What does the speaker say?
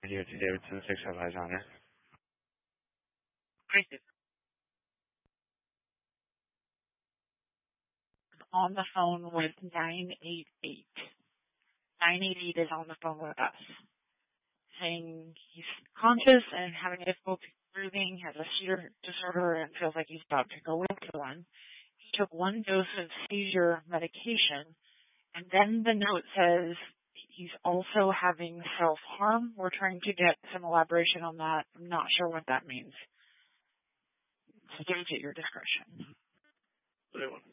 DOT Davidson 605 Honor. Thank you. On the phone with 988. 988 is on the phone with us, saying he's conscious and having difficulty breathing, has a seizure disorder, and feels like he's about to go into one. He took 1 dose of seizure medication, and then the note says he's also having self-harm. We're trying to get some elaboration on that. I'm not sure what that means. So gauge at your discretion. What do you want?